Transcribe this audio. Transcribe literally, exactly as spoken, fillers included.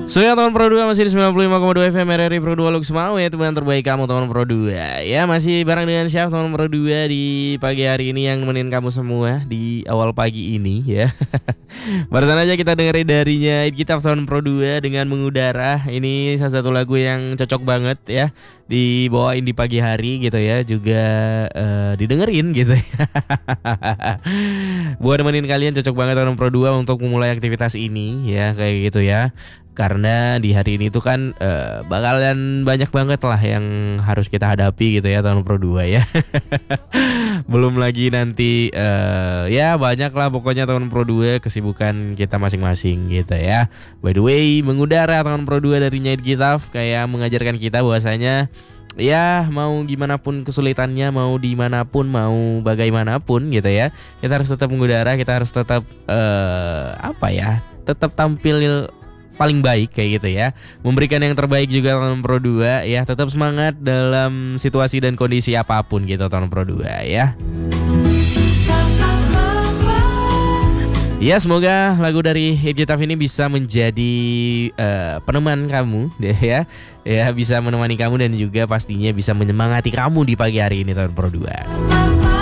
Soalnya tahun Pro dua masih di sembilan puluh lima koma dua F M R R I Pro dua Lux mau ya teman terbaik kamu teman Pro dua. Ya masih bareng dengan Syaf teman Pro dua di pagi hari ini yang nemenin kamu semua di awal pagi ini ya. Barusan aja kita dengerin darinya kita tahun Pro dua dengan Mengudara. Ini salah satu lagu yang cocok banget ya dibawain di pagi hari gitu ya, juga uh, didengerin gitu ya. Buat nemenin kalian cocok banget tahun Pro dua untuk memulai aktivitas ini ya, kayak gitu ya. Karena di hari ini tuh kan uh, bakalan banyak banget lah yang harus kita hadapi gitu ya tahun Pro dua ya. Belum lagi nanti uh, ya banyak lah pokoknya tahun Pro dua kesibukan kita masing-masing gitu ya. By the way, Mengudara tahun Pro dua dari Nyait Gitaf kayak mengajarkan kita bahwasanya ya mau gimana pun kesulitannya, mau dimanapun, mau bagaimanapun gitu ya, kita harus tetap mengudara, kita harus tetap uh, apa ya, tetap tampil paling baik kayak gitu ya, memberikan yang terbaik juga tahun Pro dua ya, tetap semangat dalam situasi dan kondisi apapun gitu tahun Pro dua ya. Ya semoga lagu dari Gitaf ini bisa menjadi uh, peneman kamu deh ya, ya bisa menemani kamu dan juga pastinya bisa menyemangati kamu di pagi hari ini tahun Pro dua.